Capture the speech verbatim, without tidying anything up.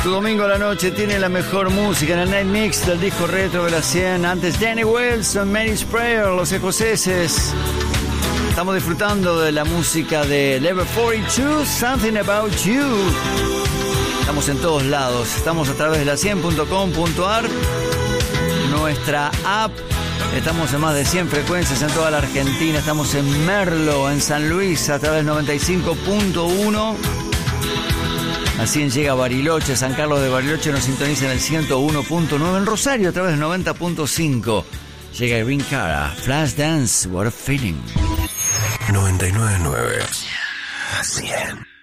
Tu domingo a la noche tiene la mejor música en el Night Mix del disco retro de la cien. Antes Danny Wilson, Mary's Prayer, los escoceses. Estamos disfrutando de la música de Level cuarenta y dos, Something About You. Estamos en todos lados. Estamos a través de la cien punto com punto a r, nuestra app. Estamos en más de cien frecuencias en toda la Argentina. Estamos en Merlo, en San Luis, a través del noventa y cinco punto uno. Así llega Bariloche, San Carlos de Bariloche nos sintoniza en el ciento uno punto nueve. En Rosario, a través del noventa punto cinco. Llega Green Cara, Flashdance, What a Feeling. noventa y nueve punto nueve. cien.